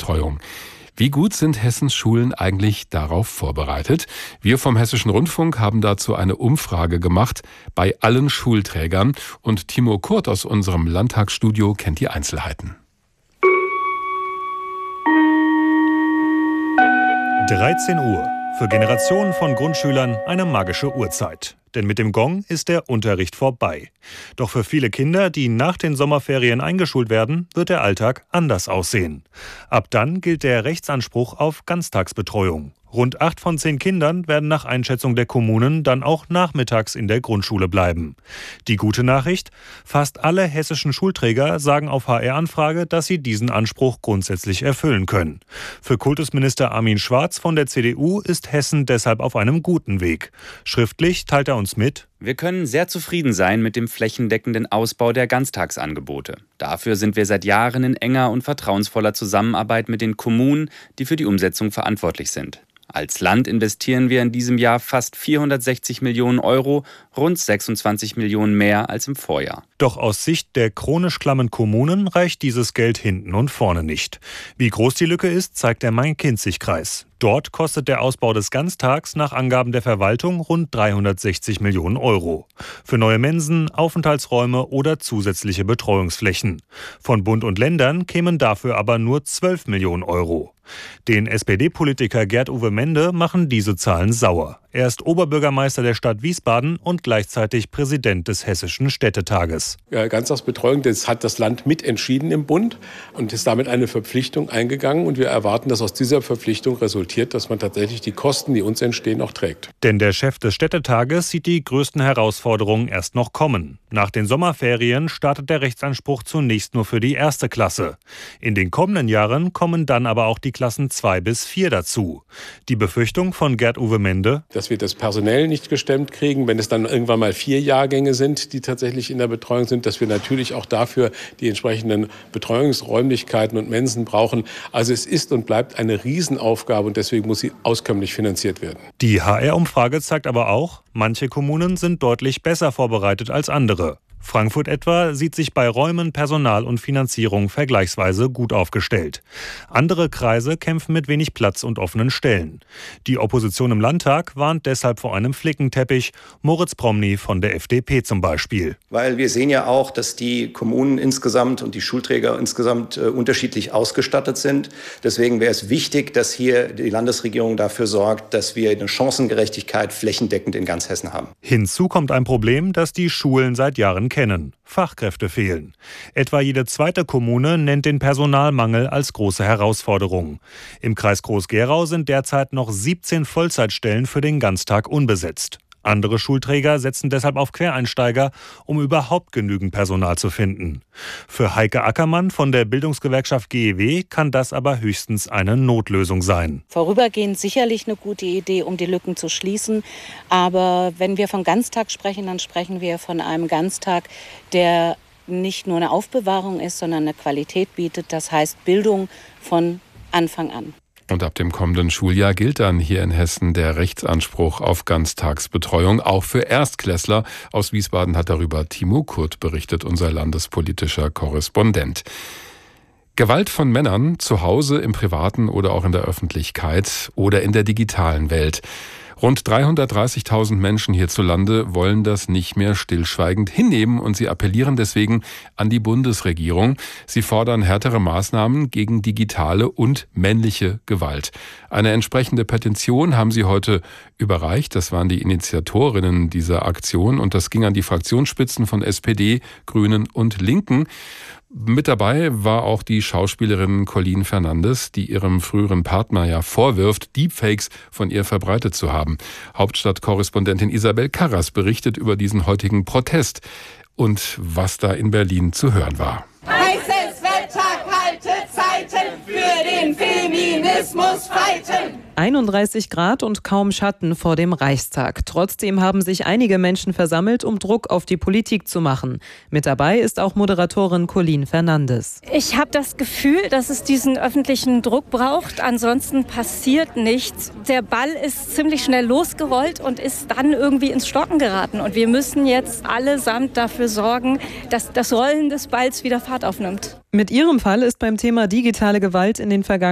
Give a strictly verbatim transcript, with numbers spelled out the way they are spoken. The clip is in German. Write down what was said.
Ganztagsbetreuung. Wie gut sind Hessens Schulen eigentlich darauf vorbereitet? Wir vom Hessischen Rundfunk haben dazu eine Umfrage gemacht bei allen Schulträgern und Timo Kurt aus unserem Landtagsstudio kennt die Einzelheiten. dreizehn Uhr. Für Generationen von Grundschülern eine magische Uhrzeit. Denn mit dem Gong ist der Unterricht vorbei. Doch für viele Kinder, die nach den Sommerferien eingeschult werden, wird der Alltag anders aussehen. Ab dann gilt der Rechtsanspruch auf Ganztagsbetreuung. Rund acht von zehn Kindern werden nach Einschätzung der Kommunen dann auch nachmittags in der Grundschule bleiben. Die gute Nachricht? Fast alle hessischen Schulträger sagen auf H R-Anfrage, dass sie diesen Anspruch grundsätzlich erfüllen können. Für Kultusminister Armin Schwarz von der C D U ist Hessen deshalb auf einem guten Weg. Schriftlich teilt er uns mit: Wir können sehr zufrieden sein mit dem flächendeckenden Ausbau der Ganztagsangebote. Dafür sind wir seit Jahren in enger und vertrauensvoller Zusammenarbeit mit den Kommunen, die für die Umsetzung verantwortlich sind. Als Land investieren wir in diesem Jahr fast vierhundertsechzig Millionen Euro, rund sechsundzwanzig Millionen mehr als im Vorjahr. Doch aus Sicht der chronisch klammen Kommunen reicht dieses Geld hinten und vorne nicht. Wie groß die Lücke ist, zeigt der Main-Kinzig-Kreis. Dort kostet der Ausbau des Ganztags nach Angaben der Verwaltung rund dreihundertsechzig Millionen Euro. Für neue Mensen, Aufenthaltsräume oder zusätzliche Betreuungsflächen. Von Bund und Ländern kämen dafür aber nur zwölf Millionen Euro. Den S P D-Politiker Gerd-Uwe Mende machen diese Zahlen sauer. Er ist Oberbürgermeister der Stadt Wiesbaden und gleichzeitig Präsident des Hessischen Städtetages. Ja, Ganztagsbetreuung, das hat das Land mitentschieden im Bund und ist damit eine Verpflichtung eingegangen. Und wir erwarten, dass aus dieser Verpflichtung resultiert, dass man tatsächlich die Kosten, die uns entstehen, auch trägt. Denn der Chef des Städtetages sieht die größten Herausforderungen erst noch kommen. Nach den Sommerferien startet der Rechtsanspruch zunächst nur für die erste Klasse. In den kommenden Jahren kommen dann aber auch die Klassen zwei bis vier dazu. Die Befürchtung von Gerd-Uwe Mende: dass wir das personell nicht gestemmt kriegen, wenn es dann irgendwann mal vier Jahrgänge sind, die tatsächlich in der Betreuung sind, dass wir natürlich auch dafür die entsprechenden Betreuungsräumlichkeiten und Mensen brauchen. Also es ist und bleibt eine Riesenaufgabe und deswegen muss sie auskömmlich finanziert werden. Die H R-Umfrage zeigt aber auch, manche Kommunen sind deutlich besser vorbereitet als andere. Frankfurt etwa sieht sich bei Räumen, Personal und Finanzierung vergleichsweise gut aufgestellt. Andere Kreise kämpfen mit wenig Platz und offenen Stellen. Die Opposition im Landtag warnt deshalb vor einem Flickenteppich. Moritz Promny von der F D P zum Beispiel. Weil wir sehen ja auch, dass die Kommunen insgesamt und die Schulträger insgesamt äh, unterschiedlich ausgestattet sind. Deswegen wäre es wichtig, dass hier die Landesregierung dafür sorgt, dass wir eine Chancengerechtigkeit flächendeckend in ganz Hessen haben. Hinzu kommt ein Problem, das die Schulen seit Jahren kennen. Fachkräfte fehlen. Etwa jede zweite Kommune nennt den Personalmangel als große Herausforderung. Im Kreis Groß-Gerau sind derzeit noch siebzehn Vollzeitstellen für den Ganztag unbesetzt. Andere Schulträger setzen deshalb auf Quereinsteiger, um überhaupt genügend Personal zu finden. Für Heike Ackermann von der Bildungsgewerkschaft G E W kann das aber höchstens eine Notlösung sein. Vorübergehend sicherlich eine gute Idee, um die Lücken zu schließen. Aber wenn wir von Ganztag sprechen, dann sprechen wir von einem Ganztag, der nicht nur eine Aufbewahrung ist, sondern eine Qualität bietet. Das heißt Bildung von Anfang an. Und ab dem kommenden Schuljahr gilt dann hier in Hessen der Rechtsanspruch auf Ganztagsbetreuung, auch für Erstklässler. Aus Wiesbaden hat darüber Timo Kurt berichtet, unser landespolitischer Korrespondent. Gewalt von Männern zu Hause, im Privaten oder auch in der Öffentlichkeit oder in der digitalen Welt. Rund dreihundertdreißigtausend Menschen hierzulande wollen das nicht mehr stillschweigend hinnehmen und sie appellieren deswegen an die Bundesregierung. Sie fordern härtere Maßnahmen gegen digitale und männliche Gewalt. Eine entsprechende Petition haben sie heute überreicht. Das waren die Initiatorinnen dieser Aktion und das ging an die Fraktionsspitzen von S P D, Grünen und Linken. Mit dabei war auch die Schauspielerin Colleen Fernandes, die ihrem früheren Partner ja vorwirft, Deepfakes von ihr verbreitet zu haben. Hauptstadtkorrespondentin Isabel Karras berichtet über diesen heutigen Protest und was da in Berlin zu hören war. Heißes Wetter, kalte Zeiten, für den Feminismus fighten. einunddreißig Grad und kaum Schatten vor dem Reichstag. Trotzdem haben sich einige Menschen versammelt, um Druck auf die Politik zu machen. Mit dabei ist auch Moderatorin Colleen Fernandes. Ich habe das Gefühl, dass es diesen öffentlichen Druck braucht. Ansonsten passiert nichts. Der Ball ist ziemlich schnell losgerollt und ist dann irgendwie ins Stocken geraten. Und wir müssen jetzt allesamt dafür sorgen, dass das Rollen des Balls wieder Fahrt aufnimmt. Mit ihrem Fall ist beim Thema digitale Gewalt in den vergangenen